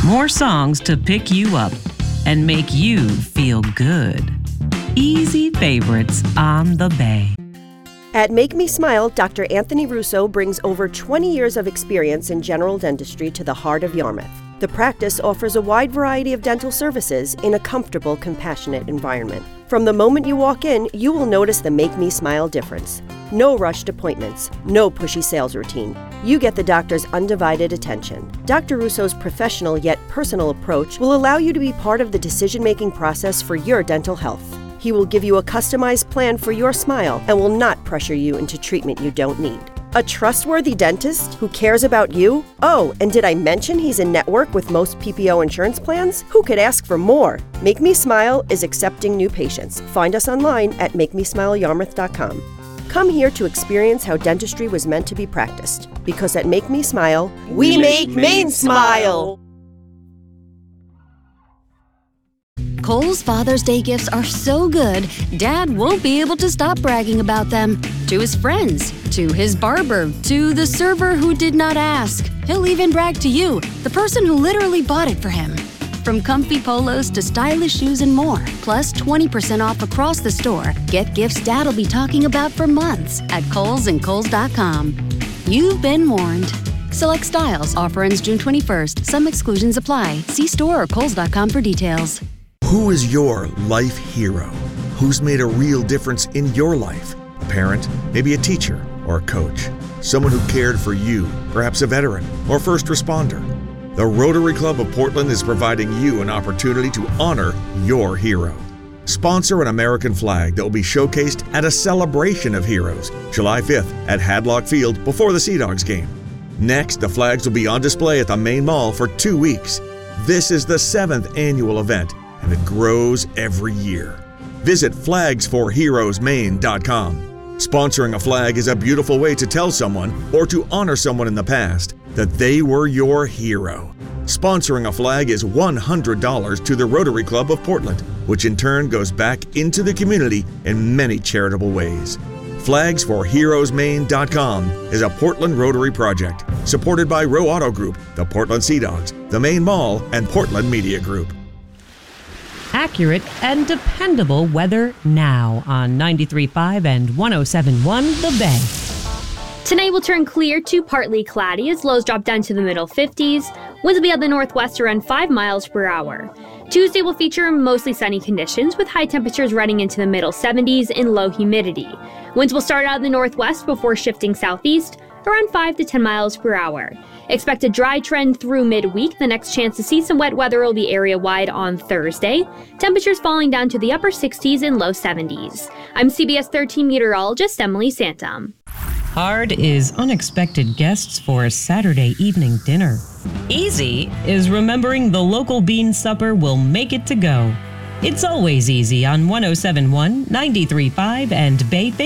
More songs to pick you up and make you feel good. Easy favorites on the Bay. At Make Me Smile, Dr. Anthony Russo brings over 20 years of experience in general dentistry to the heart of Yarmouth. The practice offers a wide variety of dental services in a comfortable, compassionate environment. From the moment you walk in, you will notice the Make Me Smile difference. No rushed appointments, no pushy sales routine. You get the doctor's undivided attention. Dr. Russo's professional yet personal approach will allow you to be part of the decision-making process for your dental health. He will give you a customized plan for your smile and will not pressure you into treatment you don't need. A trustworthy dentist who cares about you? Oh, and did I mention he's in network with most PPO insurance plans? Who could ask for more? Make Me Smile is accepting new patients. Find us online at makemesmileyarmouth.com. Come here to experience how dentistry was meant to be practiced. Because at Make Me Smile, we make Maine smile! Kohl's Father's Day gifts are so good, Dad won't be able to stop bragging about them. To his friends, to his barber, to the server who did not ask. He'll even brag to you, the person who literally bought it for him. From comfy polos to stylish shoes and more, plus 20% off across the store. Get gifts Dad'll be talking about for months at Kohl's and Kohl's.com. You've been warned. Select styles. Offer ends June 21st. Some exclusions apply. See store or Kohl's.com for details. Who is your life hero? Who's made a real difference in your life? A parent, maybe a teacher, or a coach. Someone who cared for you, perhaps a veteran or first responder. The Rotary Club of Portland is providing you an opportunity to honor your hero. Sponsor an American flag that will be showcased at a celebration of heroes, July 5th at Hadlock Field before the Sea Dogs game. Next, the flags will be on display at the Main Mall for 2 weeks. This is the 7th annual event, and it grows every year. Visit flagsforheroesmaine.com. Sponsoring a flag is a beautiful way to tell someone, or to honor someone in the past, that they were your hero. Sponsoring a flag is $100 to the Rotary Club of Portland, which in turn goes back into the community in many charitable ways. Flagsforheroesmaine.com is a Portland Rotary project supported by Row Auto Group, the Portland Sea Dogs, the Main Mall, and Portland Media Group. Accurate and dependable weather now on 93.5 and 107.1 The Bay. Tonight will turn clear to partly cloudy as lows drop down to the middle 50s. Winds will be out the northwest around 5 miles per hour. Tuesday will feature mostly sunny conditions with high temperatures running into the middle 70s and low humidity. Winds will start out in the northwest before shifting southeast around 5 to 10 miles per hour. Expect a dry trend through midweek. The next chance to see some wet weather will be area-wide on Thursday. Temperatures falling down to the upper 60s and low 70s. I'm CBS 13 meteorologist Emily Santom. Hard is unexpected guests for a Saturday evening dinner. Easy is remembering the local bean supper will make it to go. It's always easy on 107.1, 93.5, and Bay